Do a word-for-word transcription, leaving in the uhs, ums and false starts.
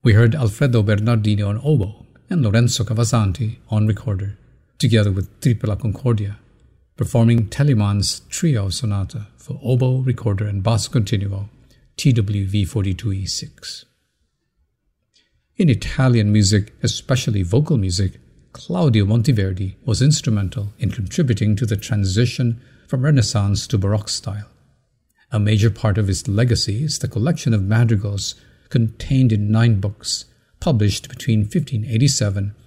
We heard Alfredo Bernardini on oboe and Lorenzo Cavasanti on recorder, together with Tripla Concordia, performing Telemann's Trio Sonata for oboe, recorder, and basso continuo, T W V forty-two E six. In Italian music, especially vocal music, Claudio Monteverdi was instrumental in contributing to the transition from Renaissance to Baroque style. A major part of his legacy is the collection of madrigals contained in nine books, published between fifteen eighty-seven